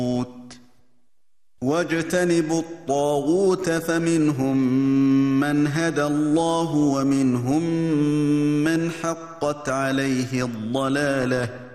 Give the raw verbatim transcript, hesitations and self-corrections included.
وَاجْتَنِبُوا الطَّاغُوتَ فَمِنْهُم مَّنْ هَدَى اللَّهُ وَمِنْهُم مَّنْ حَقَّتْ عَلَيْهِ الضَّلَالَةُ